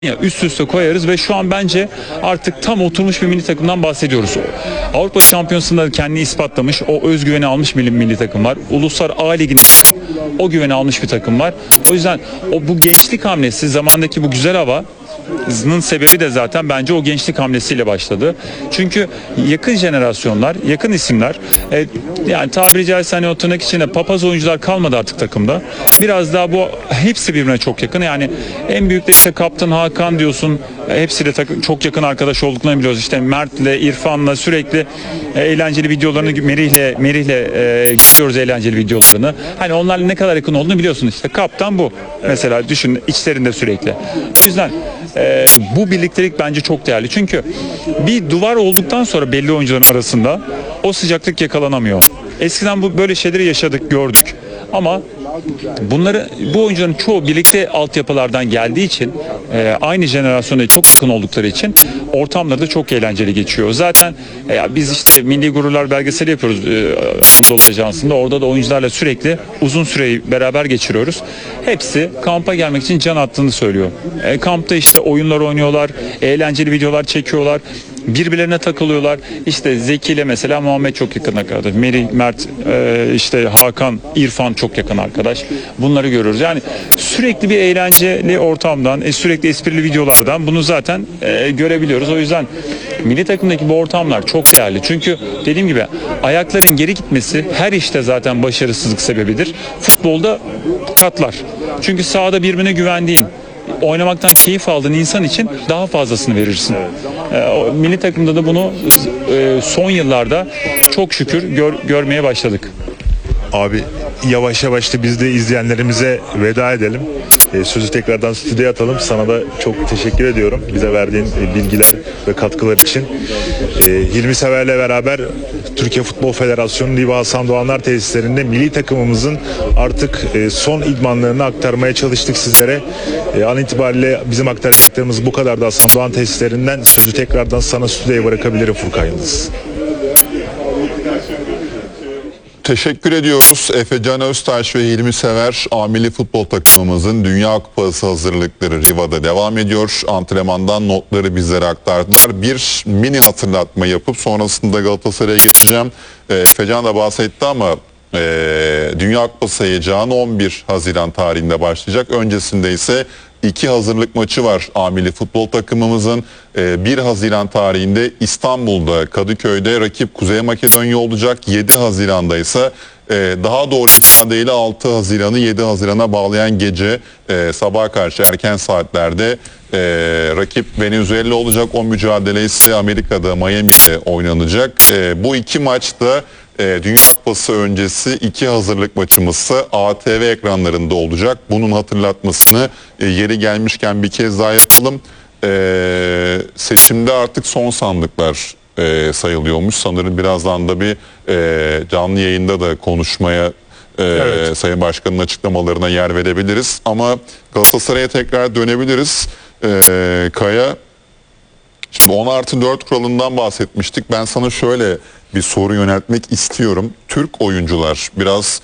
Ya üst üste koyarız ve şu an bence artık tam oturmuş bir milli takımdan bahsediyoruz. Avrupa Şampiyonası'nda kendini ispatlamış, o özgüveni almış milli takım var. Uluslar A Ligi'nde o güveni almış bir takım var. O yüzden bu gençlik hamlesi, zamandaki bu güzel havanın sebebi de zaten bence o gençlik hamlesiyle başladı. Çünkü yakın jenerasyonlar, yakın isimler, yani tabiri caizse hani o tırnak içinde papaz oyuncular kalmadı artık takımda. Biraz daha bu hepsi birbirine çok yakın. Yani en büyükleri işte Kaptan Hakan diyorsun. Hepsiyle çok yakın arkadaş olduklarını biliyoruz. İşte Mert'le, İrfan'la sürekli eğlenceli videolarını Merih'le görüyoruz eğlenceli videolarını. Hani onlarla ne kadar yakın olduğunu biliyorsun işte. Kaptan bu. Mesela düşün içlerinde sürekli. O yüzden bu birliktelik bence çok değerli. Çünkü bir duvar olduktan sonra belli oyuncuların arasında o sıcaklık yakalanamıyor. Eskiden böyle şeyleri yaşadık, gördük. Ama bu oyuncuların çoğu birlikte altyapılardan geldiği için, aynı jenerasyonda çok yakın oldukları için ortamları da çok eğlenceli geçiyor. Zaten biz işte Milli Gururlar belgeseli yapıyoruz Anadolu Ajansı'nda. Orada da oyuncularla sürekli uzun süreyi beraber geçiriyoruz. Hepsi kampa gelmek için can attığını söylüyor. Kampta işte oyunlar oynuyorlar, eğlenceli videolar çekiyorlar. Birbirlerine takılıyorlar. İşte Zeki ile mesela Muhammed çok yakın arkadaş. Merih, Mert, işte Hakan, İrfan çok yakın arkadaş. Bunları görüyoruz. Yani sürekli bir eğlenceli ortamdan, sürekli esprili videolardan bunu zaten görebiliyoruz. O yüzden milli takımdaki bu ortamlar çok değerli. Çünkü dediğim gibi ayakların geri gitmesi her işte zaten başarısızlık sebebidir. Futbolda katlar. Çünkü sahada birbirine güvendiğin, oynamaktan keyif aldığın insan için daha fazlasını verirsin. Milli takımda da bunu son yıllarda çok şükür görmeye başladık. Abi yavaş yavaş da biz de izleyenlerimize veda edelim. Sözü tekrardan stüdyoya atalım. Sana da çok teşekkür ediyorum. Bize verdiğin bilgiler ve katkılar için. Hilmi Sever'le beraber Türkiye Futbol Federasyonu Liva Hasan Doğanlar tesislerinde milli takımımızın artık son idmanlarını aktarmaya çalıştık sizlere. An itibariyle bizim aktaracaklarımız bu kadar da Hasan Doğan tesislerinden. Sözü tekrardan sana stüdyoya bırakabilirim Furkan Yıldız. Teşekkür ediyoruz. Efecan Öztaş ve Hilmi Sever A-Milli futbol takımımızın Dünya Kupası hazırlıkları Riva'da devam ediyor. Antrenmandan notları bizlere aktardılar. Bir mini hatırlatma yapıp sonrasında Galatasaray'a geçeceğim. Efecan da bahsetti ama Dünya Kupası heyecanı 11 Haziran tarihinde başlayacak. Öncesinde ise 2 hazırlık maçı var A-Milli futbol takımımızın. 1 Haziran tarihinde İstanbul'da, Kadıköy'de rakip Kuzey Makedonya olacak. 7 Haziran'da ise daha doğru ifadeyle 6 Haziran'ı 7 Haziran'a bağlayan gece sabaha karşı erken saatlerde rakip Venezuela olacak. O mücadele ise Amerika'da, Miami'de oynanacak. Bu iki maçta Dünya Kupası öncesi 2 hazırlık maçımız ATV ekranlarında olacak. Bunun hatırlatmasını yeri gelmişken bir kez daha yapalım. Seçimde artık son sandıklar sayılıyormuş. Sanırım birazdan da bir canlı yayında da konuşmaya evet, Sayın Başkan'ın açıklamalarına yer verebiliriz. Ama Galatasaray'a tekrar dönebiliriz. Kaya, şimdi 10+4 kuralından bahsetmiştik. Ben sana şöyle bir soru yöneltmek istiyorum. Türk oyuncular biraz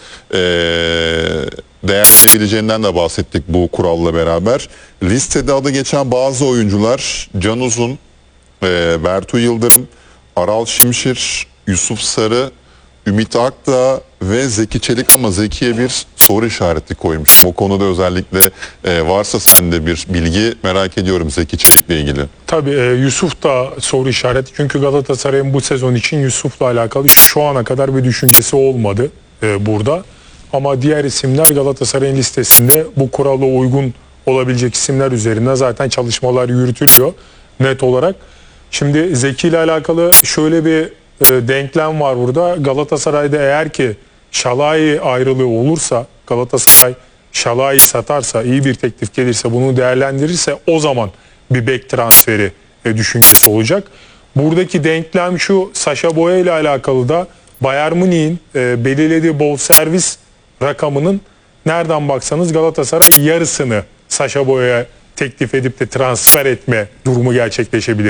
değerlenebileceğinden de bahsettik bu kuralla beraber. Listede adı geçen bazı oyuncular Can Uzun, Bertu Yıldırım, Aral Şimşir, Yusuf Sarı, Ümit Akdağ ve Zeki Çelik, ama Zeki'ye bir soru işareti koymuştum. O konuda özellikle varsa sende bir bilgi merak ediyorum Zeki Çelik'le ilgili. Tabii Yusuf da soru işareti. Çünkü Galatasaray'ın bu sezon için Yusuf'la alakalı şu ana kadar bir düşüncesi olmadı burada. Ama diğer isimler Galatasaray'ın listesinde bu kurala uygun olabilecek isimler üzerinde zaten çalışmalar yürütülüyor net olarak. Şimdi Zeki ile alakalı şöyle bir denklem var burada. Galatasaray'da eğer ki Şalai ayrılığı olursa, Galatasaray Şalai satarsa, iyi bir teklif gelirse, bunu değerlendirirse o zaman bir bek transferi düşüncesi olacak. Buradaki denklem şu: Sacha Boey ile alakalı da Bayern Münih'in belirlediği bonservis rakamının nereden baksanız Galatasaray yarısını Sacha Boey'e teklif edip de transfer etme durumu gerçekleşebilir.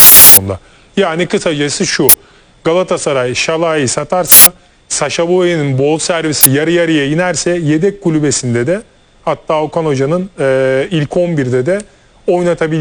Yani kısacası şu: Galatasaray Şalai'yi satarsa, Sacha Boey'nin bol servisi yarı yarıya inerse, yedek kulübesinde de, hatta Okan Hoca'nın ilk 11'de de oynatabileceği